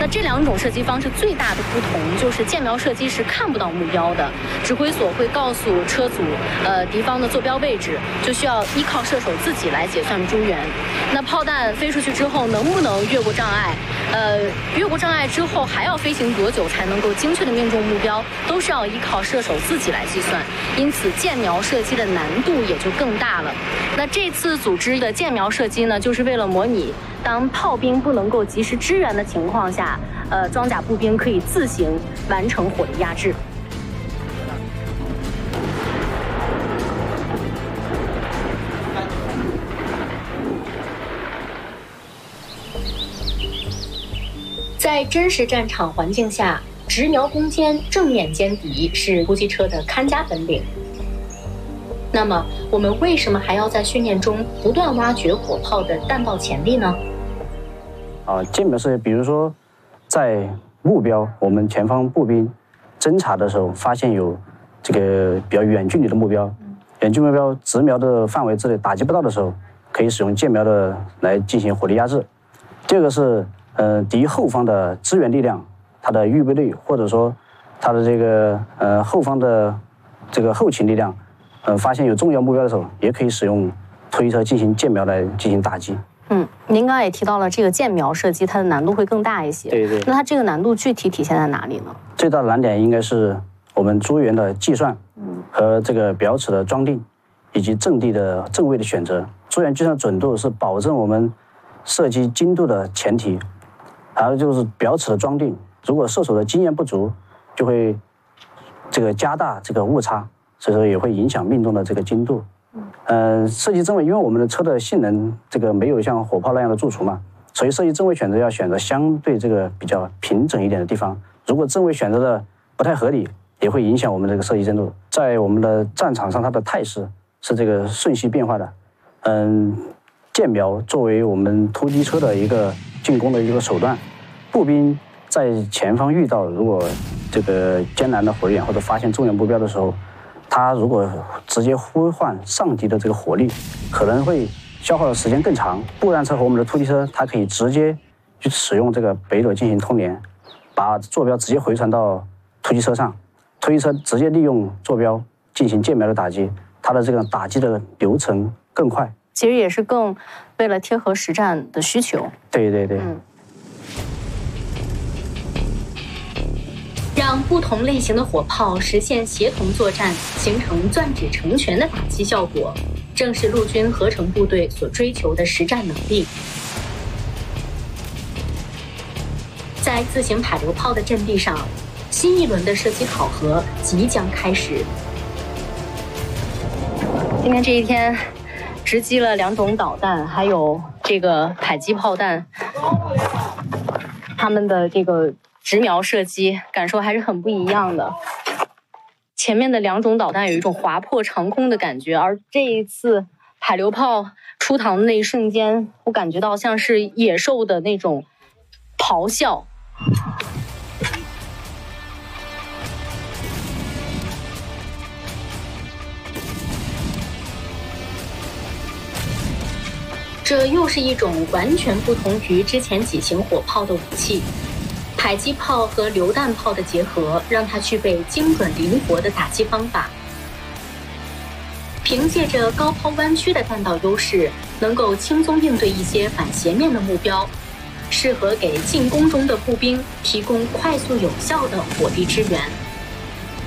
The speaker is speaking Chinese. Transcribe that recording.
那这2种射击方式最大的不同就是箭瞄射击是看不到目标的，指挥所会告诉车组，敌方的坐标位置，就需要依靠射手自己来结算诸元。那炮弹飞出去之后能不能越过障碍？越过障碍之后还要飞行多久才能够精确的命中目标，都是要依靠射手自己来计算。因此，箭瞄射击的难度也就更大了。那这次组织的箭瞄射击呢，就是为了模拟当炮兵不能够及时支援的情况下，装甲步兵可以自行完成火力压制。在真实战场环境下，直瞄攻坚、正面歼敌是突击车的看家本领。那么，我们为什么还要在训练中不断挖掘火炮的弹道潜力呢？ 箭瞄射击，比如说在目标我们前方步兵侦察的时候，发现有这个比较远距离的目标，远距离目标直瞄的范围之内打击不到的时候，可以使用箭瞄的来进行火力压制。第二个是敌后方的支援力量，它的预备队或者说它的这个后方的这个后勤力量，发现有重要目标的时候，也可以使用突击车进行箭瞄来进行打击。 您刚刚也提到了这个箭瞄射击，它的难度会更大一些。 对。 那它这个难度具体体现在哪里呢？ 最大的难点应该是我们诸元的计算，和这个表尺的装订，以及阵地的阵位的选择。诸元计算准度是保证我们射击精度的前提，还有就是表尺的装订。如果射手的经验不足，就会这个加大这个误差，所以说也会影响命中的这个精度。射击阵位，因为我们的车的性能这个没有像火炮那样的贮储嘛，所以射击阵位选择要选择相对这个比较平整一点的地方。如果阵位选择的不太合理，也会影响我们这个射击精度。在我们的战场上，它的态势是这个瞬息变化的。箭瞄作为我们突击车的一个进攻的一个手段，步兵在前方遇到如果这个艰难的火力点或者发现重要目标的时候，他如果直接呼唤上敌的这个火力，可能会消耗的时间更长。步战车和我们的突击车，它可以直接去使用这个北斗进行通联，把坐标直接回传到突击车上，突击车直接利用坐标进行箭瞄的打击，它的这个打击的流程更快。 其实也是更为了贴合实战的需求。 对。 让不同类型的火炮实现协同作战，形成钻指成拳的打击效果，正是陆军合成部队所追求的实战能力。在自行迫流炮的阵地上，新一轮的射击考核即将开始。今天这一天，直击了2种导弹，还有这个迫击炮弹，他们的这个直瞄射击感受还是很不一样的。前面的2种导弹有一种划破长空的感觉，而这一次迫流炮出膛的那一瞬间，我感觉到像是野兽的那种咆哮。这又是一种完全不同于之前几型火炮的武器。迫击炮和榴弹炮的结合，让它具备精准灵活的打击方法。凭借着高抛弯曲的弹道优势，能够轻松应对一些反斜面的目标，适合给进攻中的步兵提供快速有效的火力支援。